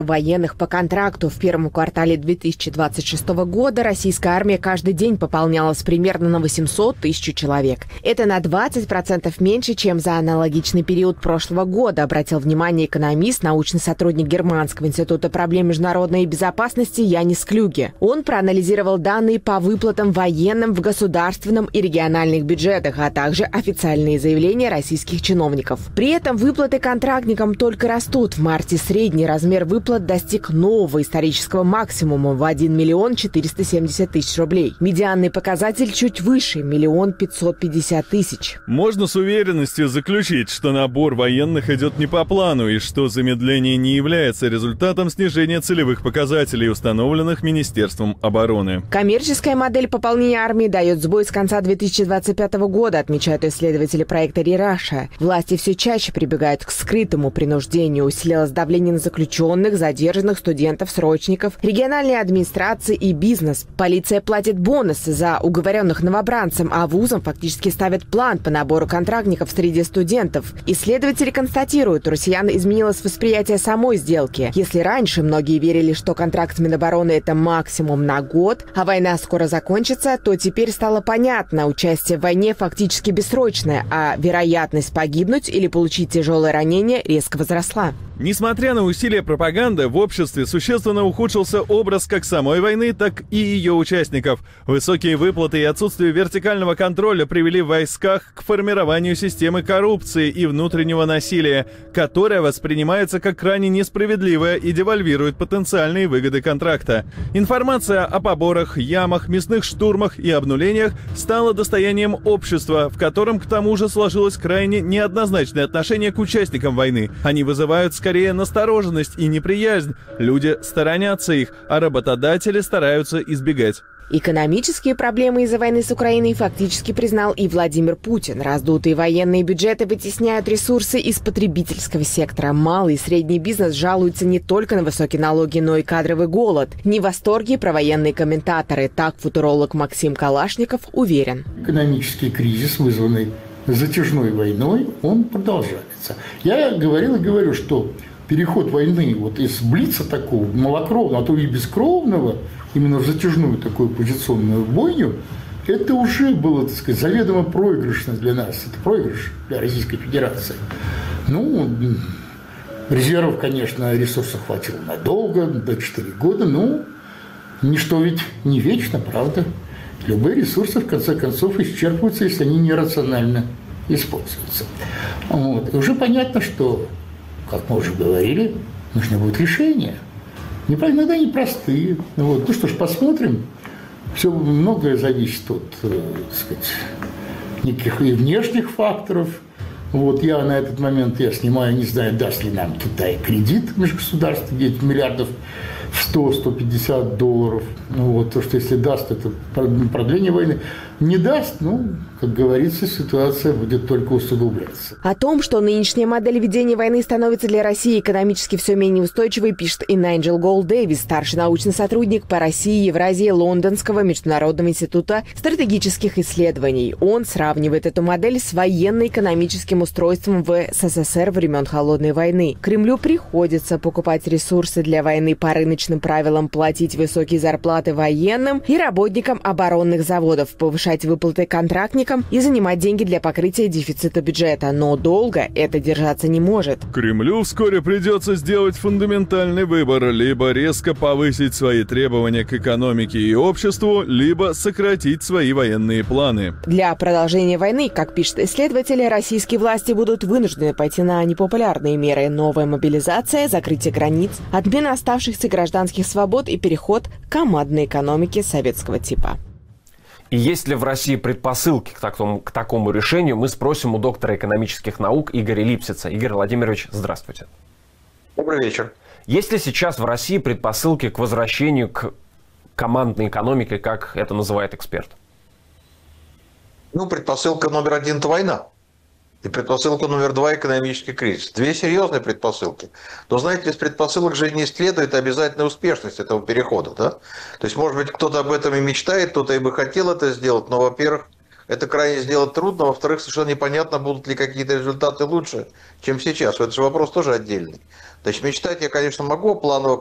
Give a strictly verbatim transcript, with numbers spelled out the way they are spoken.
военных по контракту. В первом квартале две тысячи двадцать шестого года российская армия каждый день пополнялась примерно на восемьсот тысяч человек. Это на двадцать процентов меньше, чем за аналогичный период прошлого года, обратил внимание экономист, научный сотрудник Германского института проблем международной безопасности Янис Клюге. Он проанализировал данные по выплатам военным в государственном и региональных бюджетах, а также официальные заявления российских чиновников. При этом выплаты контрактникам только растут. В марте средний размер выплат достиг нового исторического максимума в один миллион четыреста семьдесят тысяч рублей. Медианный показатель чуть выше – миллион пятьсот пятьдесят тысяч. Можно с уверенностью заключить, что набор военных идет не по плану и что замедление не является результатом снижения целевых показателей, установленных Министерством обороны. Коммерческая модель пополнения армии дает сбой с конца две тысячи двадцать пятого года, отмечают исследователи проекта «Рерашия». Власти все чаще прибегают к скрытому принуждению, усилилось давление на заключенных, задержанных, студентов, срочников, региональные администрации и бизнес. Полиция платит бонусы за уговоренных новобранцев, а вузам фактически ставят план по набору контрактников среди студентов. Исследователи констатируют, у россиян изменилось восприятие самой сделки. Если раньше многие верили, что контракт с Минобороны – это максимум на год, а война скоро закончится, то теперь стало понятно, участие в войне фактически бессрочное, а вероятность погибнуть или получить тяжелое ранение резко возросла. Несмотря на усилия пропаганды, в обществе существенно ухудшился образ как самой войны, так и ее участников. Высокие выплаты и отсутствие вертикального контроля привели в войсках к формированию системы коррупции и внутреннего насилия, которая воспринимается как крайне несправедливая и девальвирует потенциальные выгоды контракта. Информация о поборах, ямах, мясных штурмах и обнулениях стала достоянием общества, в котором к тому же сложилось крайне неоднозначное отношение к участникам войны. Они вызывают скорее Скорее настороженность и неприязнь. Люди сторонятся их, а работодатели стараются избегать. Экономические проблемы из-за войны с Украиной фактически признал и Владимир Путин. Раздутые военные бюджеты вытесняют ресурсы из потребительского сектора. Малый и средний бизнес жалуются не только на высокие налоги, но и кадровый голод. Не в восторге про военные комментаторы. Так футуролог Максим Калашников уверен. Экономический кризис, вызванный затяжной войной, он продолжается. Я говорил и говорю, что переход войны вот из блица такого малокровного, а то и бескровного, именно в затяжную такую позиционную бойню, это уже было, так сказать, заведомо проигрышно для нас. Это проигрыш для Российской Федерации. Ну, резервов, конечно, ресурсов хватило надолго, до четырех года, но ничто ведь не вечно, правда? Любые ресурсы, в конце концов, исчерпываются, если они нерационально используются. Вот. И уже понятно, что, как мы уже говорили, нужно будет решение. Иногда непростые. Вот. Ну что ж, посмотрим. Все многое зависит от, так сказать, неких и внешних факторов. Вот я на этот момент, я снимаю, не знаю, даст ли нам Китай кредит межгосударственный, где-то миллиардов сто — сто пятьдесят долларов. Ну, вот, то, что если даст, это продление войны. Не даст, ну, как говорится, ситуация будет только усугубляться. О том, что нынешняя модель ведения войны становится для России экономически все менее устойчивой, пишет и Найджел Голд-Дэвис, старший научный сотрудник по России и Евразии Лондонского международного института стратегических исследований. Он сравнивает эту модель с военно-экономическим устройством в СССР времен Холодной войны. Кремлю приходится покупать ресурсы для войны по рыночным правилам, платить высокие зарплаты военным и работникам оборонных заводов, повышать выплаты контрактникам и занимать деньги для покрытия дефицита бюджета. Но долго это держаться не может. Кремлю вскоре придется сделать фундаментальный выбор: либо резко повысить свои требования к экономике и обществу, либо сократить свои военные планы. Для продолжения войны, как пишут исследователи, российские власти будут вынуждены пойти на непопулярные меры: новая мобилизация, закрытие границ, отмена оставшихся гражданских свобод и переход к командной экономике советского типа. И есть ли в России предпосылки к такому, к такому решению, мы спросим у доктора экономических наук Игоря Липсица. Игорь Владимирович, здравствуйте. Добрый вечер. Есть ли сейчас в России предпосылки к возвращению к командной экономике, как это называет эксперт? Ну, предпосылка номер один – это война. И предпосылка номер два – экономический кризис. Две серьезные предпосылки. Но, знаете, из предпосылок же не следует обязательная успешность этого перехода. Да? То есть, может быть, кто-то об этом и мечтает, кто-то и бы хотел это сделать, но, во-первых, это крайне сделать трудно. Во-вторых, совершенно непонятно, будут ли какие-то результаты лучше, чем сейчас. Это же вопрос тоже отдельный. Значит, мечтать я, конечно, могу о плановых